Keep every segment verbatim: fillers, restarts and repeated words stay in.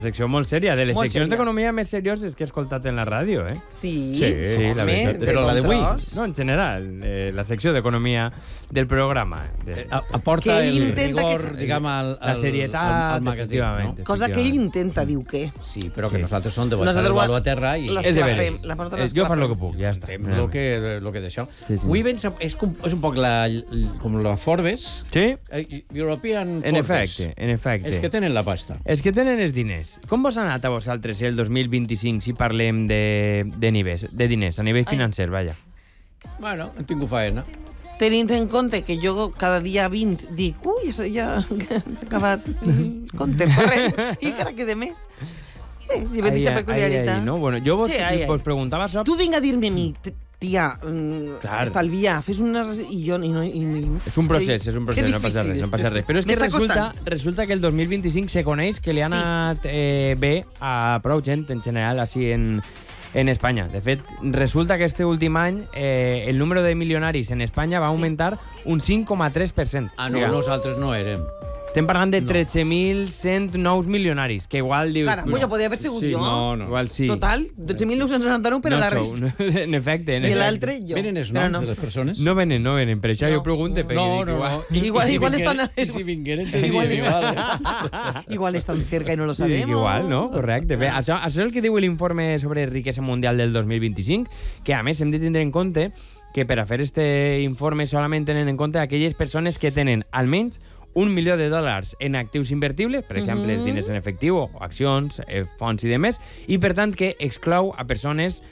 Secció molt sèria, de les Molt seccions sèria. d'economia més serioses que he escoltat en la ràdio, eh? Sí, Sí, sí, la home, veritat. de Però la d'avui? contras. No, en general, eh, la secció d'economia del programa. De, A- Aporta Que ell el intenta rigor, que se- diguem, al, al, la serietat, al, al magatzin, efectivament. no? Cosa que ell intenta, diu que... Sí, però que Sí. nosaltres som de baixar Nosaltres el ho- valor a terra i les és de esclafem, veres. la porta Eh, les jo faig el que esclafem. puc, ja està. Fem lo que, lo que d'això. Sí, sí. Avui vens, és, com, és un poc la, com la Forbes, Sí? eh, European En Forbes. efecte, en efecte. És que tenen la pasta. Els que tenen els diners. Com vos ha anat a vosaltres el dos mil vint-i-cinc si parlem de, de, nivells, de diners, a nivell financer, vaja? Bueno, hem tingut faena. Tenint en compte que jo cada dia vint dic, ui, això ja s'ha acabat el compte corrent i encara queda més. Eh, lleva aquesta peculiaritat. Ai, ai, no? Bueno, jo vos, Sí, ai, ai. vos preguntava això... Tu vinga a dir-me a mi, t- tia, mm, Clar. estalviar, fes una... res- I jo... I no, i, i, uf, És un procés, és un que procés, no passa difícil. res, no passa res. Però és que M'està resulta, costant. resulta que el dos mil vint-i-cinc se coneix que li ha Sí. anat eh, bé a prou gent en general, així en, en Espanya. De fet, resulta que este últim any eh, el número de milionaris en Espanya va Sí. augmentar un cinc coma tres per cent. Ah, no, nosaltres no érem. Estem parlant de No. tretze mil cent nous milionaris, que igual dius... Caram, ja podria haver sigut sí, jo. No, no. Igual sí. Total, dotze mil nou-cents noranta-nou per a la sou, resta. no, en efecte, en I efecte. l'altre, jo. Venen els Però noms no. de les persones? No venen, no venen, per això No. jo pregunte, perquè no, dic, no, igual... no. Igual- I si igual vingueren- estan- I si vingueren, te Igual diria estan- igual, eh? Igual estan cerca i no lo Sí, dic sabem. igual, no? Correcte. Bé, això, això és el que diu l'informe sobre riquesa mundial del dos mil vint-i-cinc, que a més hem de tindre en compte que per a fer este informe solament tenen en compte aquelles persones que tenen almenys un milió de dòlars en actius invertibles, per exemple, Mhm. els diners en efectiu, o accions, eh, fons i demés, i per tant que exclou a persones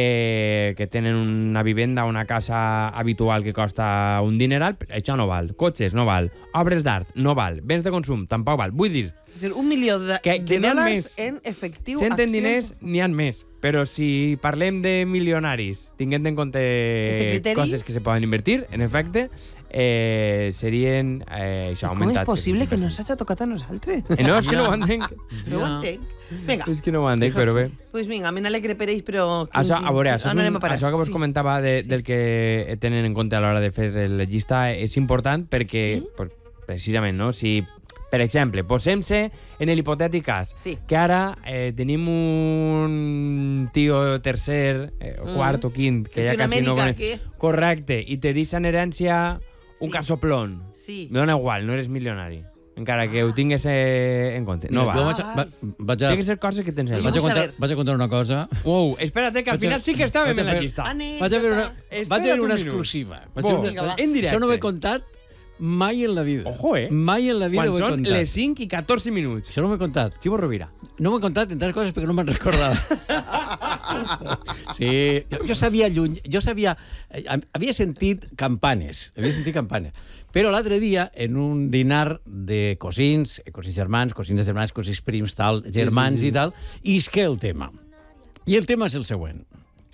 eh, que tenen una vivenda, una casa habitual que costa un dineral, això no val. Cotxes, no val. Obres d'art, no val. Béns de consum, tampoc val. Vull dir, És a dir, un milió de, Que- de que n'hi ha dòlars més. en efectiu, si en tenen accions... diners, n'hi ha més. Però si parlem de milionaris, tinguent en compte Este criteri? coses que se poden invertir, en efecte, eh, serien eh, això, I com és augmentat. possible que no s'hagi tocat a nosaltres? Eh, no, és que no ho Ja. entenc. No ho Ja. entenc. Vinga, És que no ho entenc, però bé. pues vinga, me n'alegre per ells, però... Això, a veure, això, és anem un, a parar. això que vos Sí. comentava de, Sí. del que tenen en compte a l'hora de fer la llista és important perquè, Sí? pues, precisament, no? Si, per exemple, posem-se en l'hipotètic cas Sí. que ara eh, tenim un tio tercer, eh, o Mm. quart o quint, que ja Gestió quasi no... Amèrica, conec- què? Correcte, i te deixen herència un Sí. casoplón. Sí. Me dona igual, no eres milionari. Encara que ho tingues eh, en compte. No Mira, va. jo vaig, a, va, vaig, a, Té que ser coses que tens en Jo vaig, a vull contar, saber. vaig a contar una cosa. Wow, espera't, que al Vaig a- final sí que estàvem vaig a en la fer- llista. Anècdota. Vaig a fer una, Espera't vaig a fer un una minut. exclusiva. Vaig Bo, a fer Vinga, va. una, en directe. Això no ho he contat mai en la vida. Ojo, eh? Mai en la vida Quan ho he són contat. les cinc i catorze minuts. Això no m'ho he contat. Xivo Rovira. No m'ho he contat, entre altres coses, perquè no me'n recordava. Sí, jo, jo sabia lluny, jo sabia... eh, Havia sentit campanes, havia sentit campanes. Però l'altre dia, en un dinar de cosins, eh, cosins germans, cosines germans, cosins prims, tal, germans sí, sí. i tal, isqué el tema. I el tema és el següent.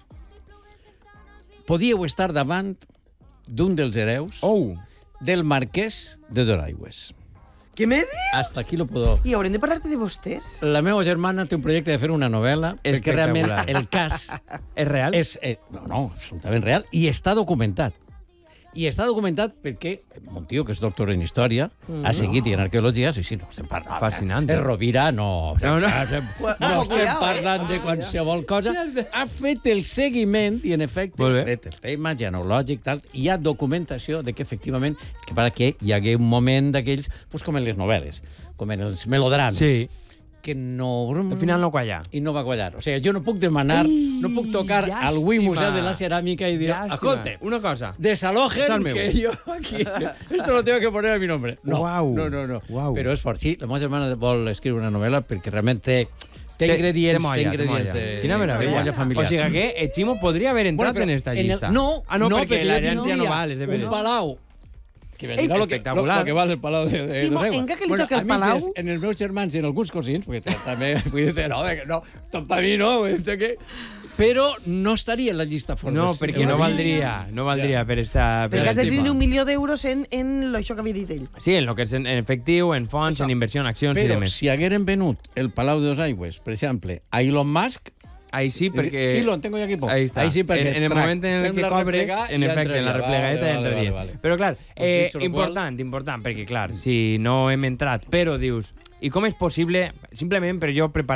Podíeu estar davant d'un dels hereus Oh, del marquès de Doraigües. Què me dius? Hasta aquí lo puedo... I haurem de parlar-te de vostès? La meva germana té un projecte de fer una novel·la perquè realment Espectacular. el cas és real? és... Eh, no, no, absolutament real. I està documentat. I està documentat perquè un tio que és doctor en història Mm. ha seguit i en arqueologia, sí, sí, no estem parlant... Fascinant. És Rovira, no... No, no. No estem, no estem Cuidao, eh? parlant de qualsevol cosa. Ha fet el seguiment i, en efecte, Molt ha bé. tret el tema genològic, tal, i hi ha documentació de que, efectivament, que para que hi hagué un moment d'aquells, pues, com en les novel·les, com en els melodrames, Sí. que no... Al final no qualla. I no va quallar. O sigui, jo no puc demanar, Ai, no puc tocar llàstima. al Wii Museu de la Ceràmica i dir, Llàstima. escolta, Una cosa. desalojen Això és meu. que yo aquí... Esto lo tengo que poner a mi nombre. No, Uau. no, no, no. Uau. Però és fort. Sí, la meva germana vol escriure una novel·la perquè realment té, té Té- ingredients, té molla, té té ingredients molla. de, Quina de meravella. molla familiar. O sigui que el Ximo podria haver entrat però en esta el- llista. no, ah, no, no, perquè perquè jo l'herència no tindria val, és de un veres. palau que me Ei, dirà lo que, lo, espectacular. lo que val el palau de, de Sí, mo- Doraigües. encara que li toca el a mi, palau- En els meus germans i en alguns cosins, perquè també vull dir, no, que no, tot per mi no, vull dir que... Però no estaria en la llista Forbes. No, perquè no valdria, no valdria per esta... Per Perquè has de esta- tenir un milió d'euros en, en lo- això que havia dit ell. Sí, en lo que és en, en efectiu, en fons, Això. en inversió, en accions i Però demés. si hagueren venut el Palau de Dosaigües, per exemple, a Elon Musk, Ahí sí, perquè... Elon, tengo ya equipo. Ahí está. Ahí sí, perquè en, en el trac, moment en el fem que la cobres, replega en i ja efecte, en la entraria. replegadeta Vale, ja vale, entraria. vale, vale. Però clar, Pues eh, dicho lo important, important, perquè clar, si no hem entrat, però dius, i com és possible, simplement per jo preparar